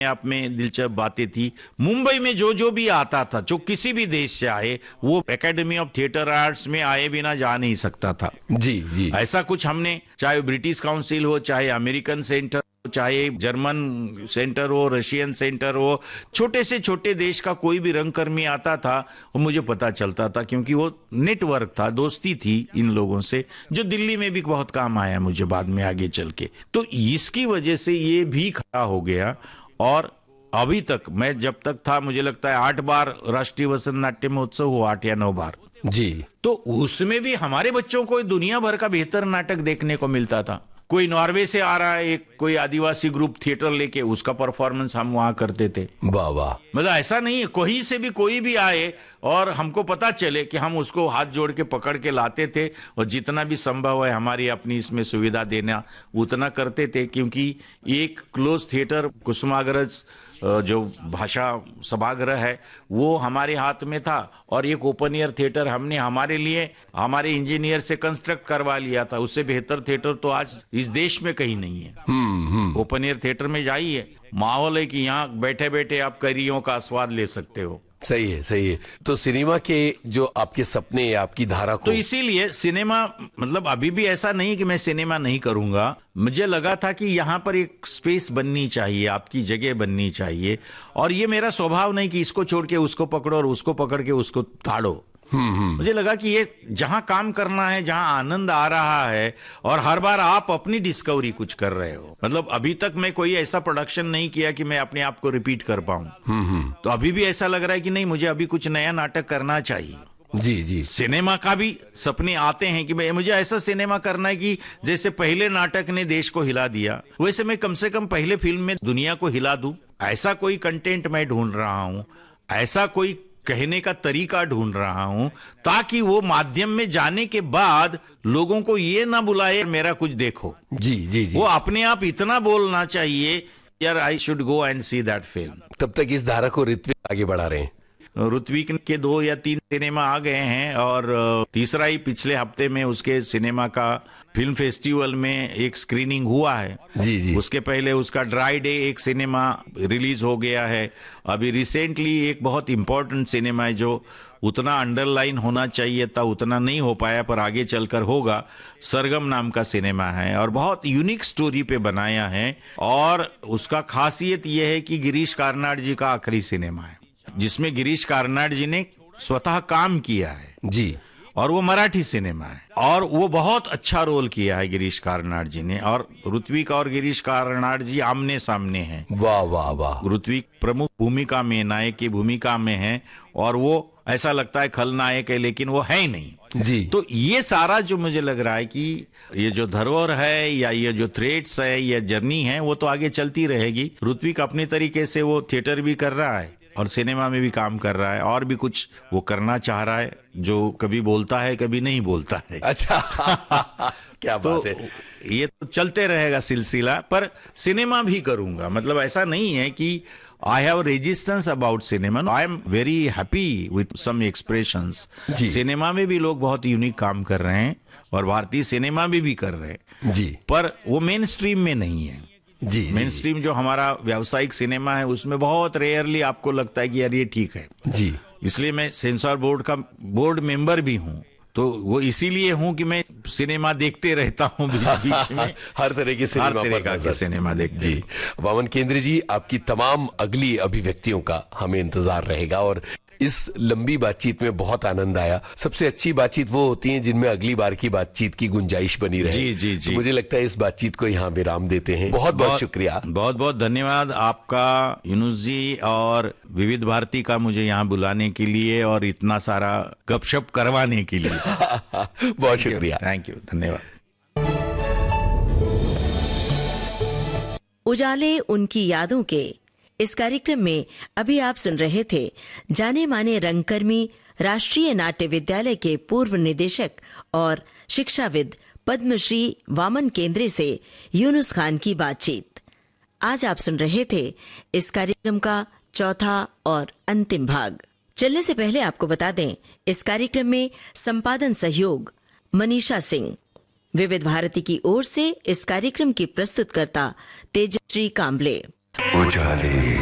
आप में दिलचस्प बातें थी। मुंबई में जो जो भी आता था, जो किसी भी देश से आए, वो एकेडमी ऑफ थिएटर आर्ट्स में आए बिना जा नहीं सकता था। जी जी। ऐसा कुछ हमने, चाहे ब्रिटिश काउंसिल हो, चाहे अमेरिकन सेंटर, चाहे जर्मन सेंटर हो, रशियन सेंटर हो, छोटे से छोटे देश का कोई भी रंगकर्मी आता था वो मुझे पता चलता था, क्योंकि वो नेटवर्क था, दोस्ती थी इन लोगों से, जो दिल्ली में भी बहुत काम आया मुझे बाद में आगे चल के। तो इसकी वजह से ये भी खड़ा हो गया। और अभी तक मैं जब तक था, मुझे लगता है 8 बार राष्ट्रीय वसंत नाट्य महोत्सव हुआ, 8 या 9 बार। जी। तो उसमें भी हमारे बच्चों को दुनिया भर का बेहतर नाटक देखने को मिलता था। कोई नॉर्वे से आ रहा है, एक कोई आदिवासी ग्रुप थिएटर लेके, उसका परफॉर्मेंस हम वहां करते थे। वाह वाह। मतलब ऐसा नहीं है, कहीं से भी कोई भी आए और हमको पता चले कि हम उसको हाथ जोड़ के पकड़ के लाते थे, और जितना भी संभव है हमारी अपनी इसमें सुविधा देना उतना करते थे। क्योंकि एक क्लोज थिएटर कुसुमाग्रज जो भाषा सभागृह है वो हमारे हाथ में था, और एक ओपन एयर थिएटर हमने हमारे लिए हमारे इंजीनियर से कंस्ट्रक्ट करवा लिया था। उससे बेहतर थिएटर तो आज इस देश में कहीं नहीं है। ओपन एयर थिएटर में जाइए, माहौल है कि यहाँ बैठे बैठे आप करियों का स्वाद ले सकते हो। सही है सही है। तो सिनेमा के जो आपके सपने या आपकी धारा को, तो इसीलिए सिनेमा, मतलब अभी भी ऐसा नहीं कि मैं सिनेमा नहीं करूंगा। मुझे लगा था कि यहाँ पर एक स्पेस बननी चाहिए, आपकी जगह बननी चाहिए। और ये मेरा स्वभाव नहीं कि इसको छोड़ के उसको पकड़ो और उसको पकड़ के उसको ताड़ो। मुझे लगा कि ये जहां काम करना है, जहां आनंद आ रहा है, और हर बार आप अपनी डिस्कवरी कुछ कर रहे हो। मतलब अभी तक मैं कोई ऐसा प्रोडक्शन नहीं किया कि मैं अपने आप को रिपीट कर पाऊं। तो अभी भी ऐसा लग रहा है कि नहीं, मुझे अभी कुछ नया नाटक करना चाहिए। जी जी। सिनेमा का भी सपने आते हैं कि भाई मुझे ऐसा सिनेमा करना है कि जैसे पहले नाटक ने देश को हिला दिया, वैसे मैं कम से कम पहले फिल्म में दुनिया को हिला दूं। ऐसा कोई कंटेंट मैं ढूंढ रहा हूं, ऐसा कोई कहने का तरीका ढूंढ रहा हूं, ताकि वो माध्यम में जाने के बाद लोगों को ये ना बुलाए मेरा कुछ देखो। जी जी जी। वो अपने आप इतना बोलना चाहिए, यार I should go and see that film. तब तक इस धारा को ऋत्विक आगे बढ़ा रहे हैं। ऋत्विक के 2 या 3 सिनेमा आ गए हैं, और तीसरा ही पिछले हफ्ते में उसके सिनेमा का फिल्म फेस्टिवल में एक स्क्रीनिंग हुआ है। जी जी। उसके पहले उसका ड्राई डे एक सिनेमा रिलीज हो गया है। अभी रिसेंटली एक बहुत इंपॉर्टेंट सिनेमा है जो उतना अंडरलाइन होना चाहिए था, उतना नहीं हो पाया, पर आगे चलकर होगा। सरगम नाम का सिनेमा है और बहुत यूनिक स्टोरी पे बनाया है। और उसका खासियत यह है कि गिरीश कार्नाड जी का आखिरी सिनेमा है, जिसमें गिरीश कार्नाड जी ने स्वतः काम किया है। जी। और वो मराठी सिनेमा है, और वो बहुत अच्छा रोल किया है गिरीश कार्नाड जी ने। और ऋत्विक और गिरीश कार्नाड जी आमने सामने हैं। वाह वाह वाह। ऋत्विक प्रमुख भूमिका में, नायक की भूमिका में है, और वो ऐसा लगता है खलनायक है, लेकिन वो है ही नहीं। जी। तो ये सारा जो मुझे लग रहा है कि ये जो धरोहर है या ये जो थ्रेड्स है या जर्नी है, वो तो आगे चलती रहेगी। ऋत्विक अपने तरीके से वो थिएटर भी कर रहा है और सिनेमा में भी काम कर रहा है, और भी कुछ वो करना चाह रहा है, जो कभी बोलता है कभी नहीं बोलता है। अच्छा। क्या बात है। ये तो चलते रहेगा सिलसिला, पर सिनेमा भी करूंगा। मतलब ऐसा नहीं है कि I have resistance about cinema, I am very happy with some expressions. Cinema में भी लोग बहुत यूनिक काम कर रहे हैं, और भारतीय सिनेमा में भी कर रहे हैं जी, पर वो मेन स्ट्रीम में नहीं है। जी, मेन स्ट्रीम जो हमारा व्यावसायिक सिनेमा है, उसमें बहुत रेयरली आपको लगता है कि यार ये ठीक है। जी। इसलिए मैं सेंसर बोर्ड का बोर्ड मेंबर भी हूँ, तो वो इसीलिए हूँ कि मैं सिनेमा देखते रहता हूँ बीच में। हर तरह की सिनेमा देखते। जी। वामन केंद्रे जी, आपकी तमाम अगली अभिव्यक्तियों का हमें इंतजार रहेगा, और इस लंबी बातचीत में बहुत आनंद आया। सबसे अच्छी बातचीत वो होती है जिनमें अगली बार की बातचीत की गुंजाइश बनी रहे। जी जी जी। तो मुझे लगता है इस बातचीत को यहाँ विराम देते हैं। बहुत बहुत शुक्रिया, बहुत बहुत धन्यवाद आपका यूनुस जी और विविध भारती का मुझे यहाँ बुलाने के लिए और इतना सारा गपशप करवाने के लिए। बहुत शुक्रिया। थैंक यू, धन्यवाद। उजाले उनकी यादों के इस कार्यक्रम में अभी आप सुन रहे थे जाने माने रंगकर्मी, राष्ट्रीय नाट्य विद्यालय के पूर्व निदेशक और शिक्षाविद पद्मश्री वामन केंद्रे से यूनुस खान की बातचीत। आज आप सुन रहे थे इस कार्यक्रम का चौथा और अंतिम भाग। चलने से पहले आपको बता दें, इस कार्यक्रम में संपादन सहयोग मनीषा सिंह। विविध भारती की ओर से इस कार्यक्रम की प्रस्तुतकर्ता तेजश्री कांबले। उजाले।